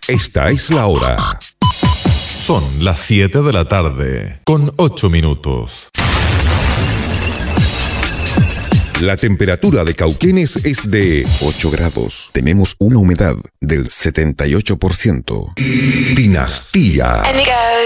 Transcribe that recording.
Esta es la hora. Son las 7 de la tarde, con 8 minutos. La temperatura de Cauquenes es de 8 grados. Tenemos una humedad del 78%. Dinastía.